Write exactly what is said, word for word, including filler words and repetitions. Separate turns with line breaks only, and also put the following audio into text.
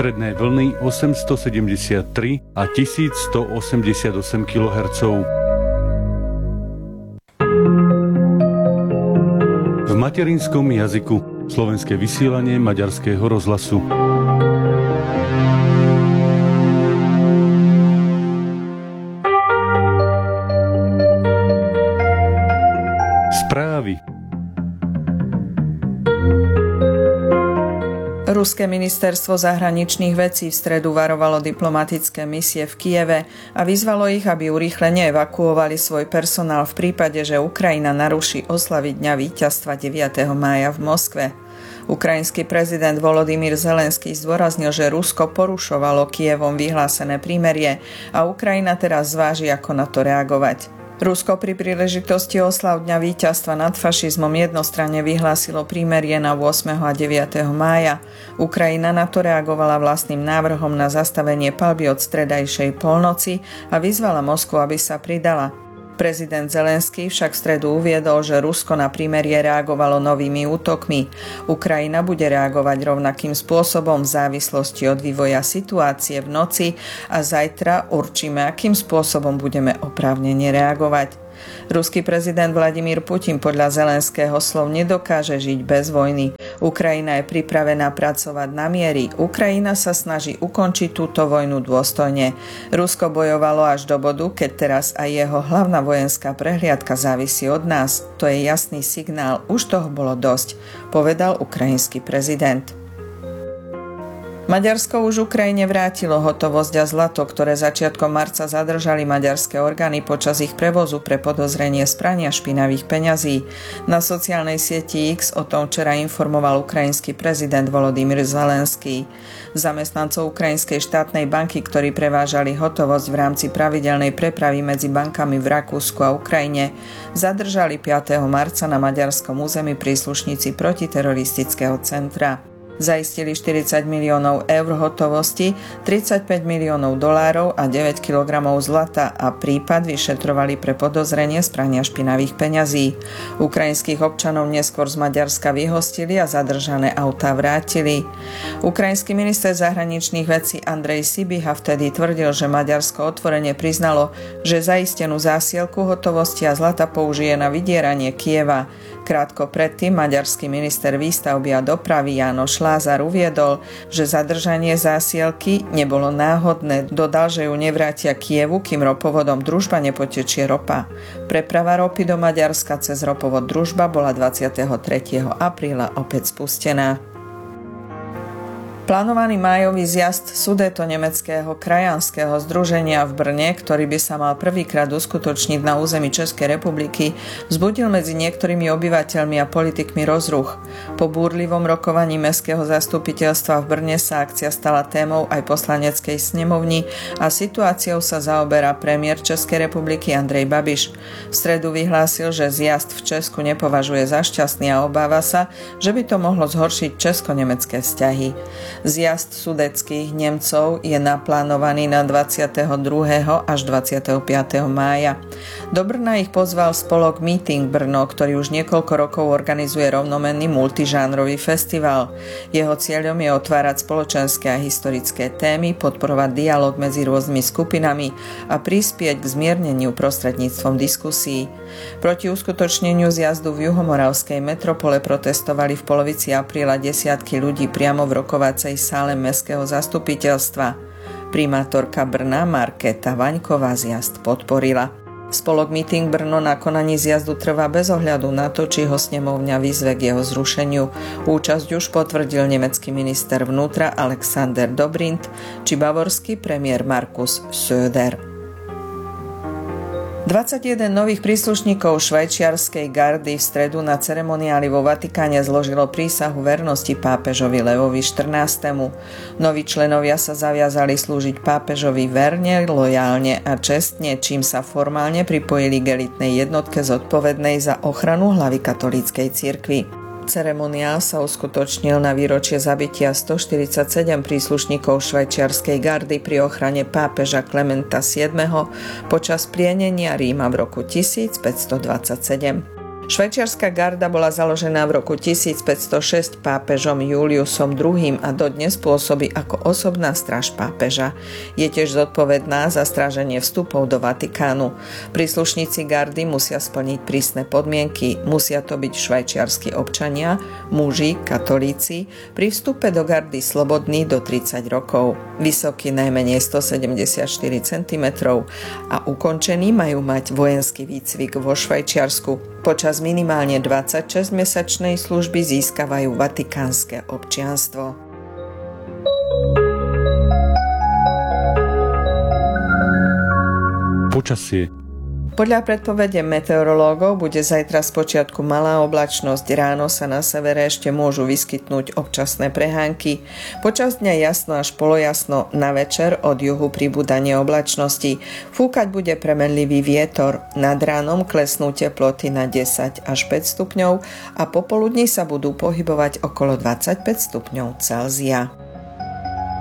stredné vlny osemstosedemdesiattri a tisícstoosemdesiatosem kilohertzov. V materinskom jazyku. Slovenské vysielanie Maďarského rozhlasu. Správy.
Ruské ministerstvo zahraničných vecí v stredu varovalo diplomatické misie v Kyjeve a vyzvalo ich, aby urýchlene evakuovali svoj personál v prípade, že Ukrajina naruší oslavy Dňa víťazstva deviateho mája v Moskve. Ukrajinský prezident Volodymyr Zelenský zdôraznil, že Rusko porušovalo Kyjevom vyhlásené prímerie a Ukrajina teraz zváži, ako na to reagovať. Rusko pri príležitosti oslav Dňa víťazstva nad fašizmom jednostranne vyhlásilo prímerie na ôsmeho a deviateho mája. Ukrajina na to reagovala vlastným návrhom na zastavenie palby od stredajšej polnoci a vyzvala Moskvu, aby sa pridala. Prezident Zelenský však v stredu uviedol, že Rusko na prímerie reagovalo novými útokmi. Ukrajina bude reagovať rovnakým spôsobom v závislosti od vývoja situácie v noci a zajtra určíme, akým spôsobom budeme oprávnene reagovať. Ruský prezident Vladimír Putin podľa Zelenského slov nedokáže žiť bez vojny. Ukrajina je pripravená pracovať na miery. Ukrajina sa snaží ukončiť túto vojnu dôstojne. Rusko bojovalo až do bodu, keď teraz aj jeho hlavná vojenská prehliadka závisí od nás. To je jasný signál, už toho bolo dosť, povedal ukrajinský prezident. Maďarsko už Ukrajine vrátilo hotovosť a zlato, ktoré začiatkom marca zadržali maďarské orgány počas ich prevozu pre podozrenie z prania špinavých peňazí. Na sociálnej sieti X o tom včera informoval ukrajinský prezident Volodymyr Zelenský. Zamestnancov Ukrajinskej štátnej banky, ktorí prevážali hotovosť v rámci pravidelnej prepravy medzi bankami v Rakúsku a Ukrajine, zadržali piateho marca na maďarskom území príslušníci protiteroristického centra. Zaistili štyridsať miliónov eur hotovosti, tridsaťpäť miliónov dolárov a deväť kilogramov zlata a prípad vyšetrovali pre podozrenie z prania špinavých peňazí. Ukrajinských občanov neskôr z Maďarska vyhostili a zadržané autá vrátili. Ukrajinský minister zahraničných vecí Andrej Sibiha vtedy tvrdil, že Maďarsko otvorene priznalo, že zaistenú zásielku hotovosti a zlata použije na vydieranie Kyjeva. Krátko predtým maďarský minister výstavby a dopravy János Lázar uviedol, že zadržanie zásielky nebolo náhodné. Dodal, že ju nevrátia Kyjevu, kým ropovodom Družba nepotečie ropa. Preprava ropy do Maďarska cez ropovod Družba bola dvadsiateho tretieho apríla opäť spustená. Plánovaný májový zjazd Sudetonemeckého krajanského združenia v Brne, ktorý by sa mal prvýkrát uskutočniť na území Českej republiky, vzbudil medzi niektorými obyvateľmi a politikmi rozruch. Po búrlivom rokovaní mestského zastupiteľstva v Brne sa akcia stala témou aj poslaneckej snemovni a situáciou sa zaoberá premiér Českej republiky Andrej Babiš. V stredu vyhlásil, že zjazd v Česku nepovažuje za šťastný a obáva sa, že by to mohlo zhoršiť česko-nemecké vzťahy. Zjazd sudetských Nemcov je naplánovaný na dvadsiateho druhého až dvadsiateho piateho mája. Do Brna ich pozval spolok Meeting Brno, ktorý už niekoľko rokov organizuje rovnomenný multižánrový festival. Jeho cieľom je otvárať spoločenské a historické témy, podporovať dialog medzi rôznymi skupinami a prispieť k zmierneniu prostredníctvom diskusí. Proti uskutočneniu zjazdu v juhomoravskej metropole protestovali v polovici apríla desiatky ľudí priamo v rokovacej sále mestského zastupiteľstva. Primátorka Brna Markéta Vaňková zjazd podporila. Spolok Meeting Brno na konaní zjazdu trvá bez ohľadu na to, či ho snemovňa vyzve k jeho zrušeniu. Účasť už potvrdil nemecký minister vnútra Alexander Dobrindt či bavorský premiér Markus Söder. dvadsaťjeden nových príslušníkov švajčiarskej gardy v stredu na ceremoniáli vo Vatikáne zložilo prísahu vernosti pápežovi Leovi štrnástemu. Noví členovia sa zaviazali slúžiť pápežovi verne, lojálne a čestne, čím sa formálne pripojili k elitnej jednotke zodpovednej za ochranu hlavy katolíckej cirkvi. Ceremoniál sa uskutočnil na výročie zabitia stoštyridsaťsedem príslušníkov švajčiarskej gardy pri ochrane pápeža Klementa siedmeho počas plienenia Ríma v roku tisícpäťstodvadsaťsedem. Švajčiarska garda bola založená v roku tisícpäťstošesť pápežom Juliusom druhým. a dodnes pôsobí ako osobná stráž pápeža. Je tiež zodpovedná za stráženie vstupov do Vatikánu. Príslušníci gardy musia splniť prísne podmienky, musia to byť švajčiarski občania, muži, katolíci, pri vstupe do gardy slobodní do tridsať rokov, vysoký najmenej stosedemdesiatštyri centimetrov a ukončení majú mať vojenský výcvik vo Švajčiarsku. Počas minimálne dvadsaťšesťmesačnej služby získavajú vatikánske občianstvo.
Počasie.
Podľa predpovede meteorológov bude zajtra spočiatku malá oblačnosť, ráno sa na severe ešte môžu vyskytnúť občasné prehánky. Počas dňa jasno až polojasno, na večer od juhu pribúdanie oblačnosti. Fúkať bude premenlivý vietor, nad ránom klesnú teploty na desať až päť stupňov a popoludní sa budú pohybovať okolo dvadsaťpäť stupňov Celzia.